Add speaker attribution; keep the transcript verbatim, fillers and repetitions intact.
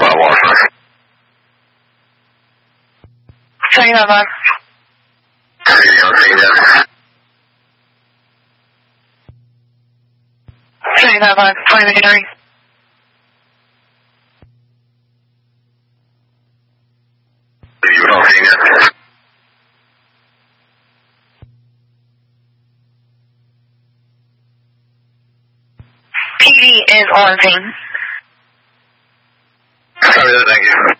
Speaker 1: five one.
Speaker 2: twenty-nine five. twenty-nine five, twenty missionary.
Speaker 1: You don't see it?
Speaker 2: P D is on scene.
Speaker 1: Sorry, thank you.